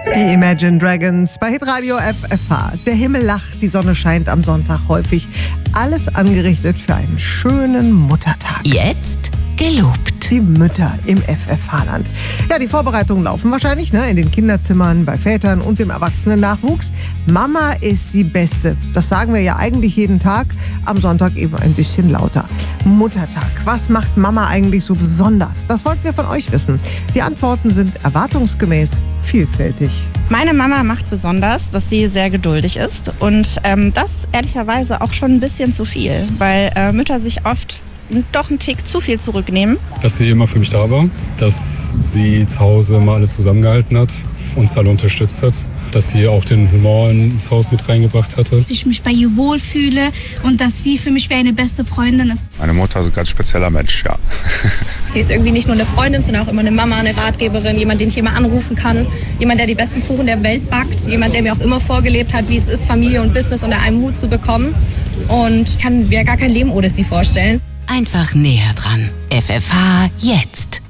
Die Imagine Dragons bei Hitradio FFH. Der Himmel lacht, die Sonne scheint am Sonntag häufig. Alles angerichtet für einen schönen Muttertag. Jetzt gelobt. Die Mütter im FFH-Land. Ja, die Vorbereitungen laufen wahrscheinlich, in den Kinderzimmern, bei Vätern und dem erwachsenen Nachwuchs. Mama ist die Beste. Das sagen wir ja eigentlich jeden Tag, am Sonntag eben ein bisschen lauter. Muttertag. Was macht Mama eigentlich so besonders? Das wollten wir von euch wissen. Die Antworten sind erwartungsgemäß vielfältig. Meine Mama macht besonders, dass sie sehr geduldig ist und das ehrlicherweise auch schon ein bisschen zu viel, weil Mütter sich oft doch einen Tick zu viel zurücknehmen. Dass sie immer für mich da war, dass sie zu Hause immer alles zusammengehalten hat, uns alle unterstützt hat, dass sie auch den Humor ins Haus mit reingebracht hatte. Dass ich mich bei ihr wohlfühle und dass sie für mich wie eine beste Freundin ist. Meine Mutter ist ein ganz spezieller Mensch, ja. Sie ist irgendwie nicht nur eine Freundin, sondern auch immer eine Mama, eine Ratgeberin, jemand, den ich immer anrufen kann, jemand, der die besten Kuchen der Welt backt, jemand, der mir auch immer vorgelebt hat, wie es ist, Familie und Business unter einem Hut zu bekommen. Und ich kann mir gar kein Leben ohne sie vorstellen. Einfach näher dran. FFH jetzt.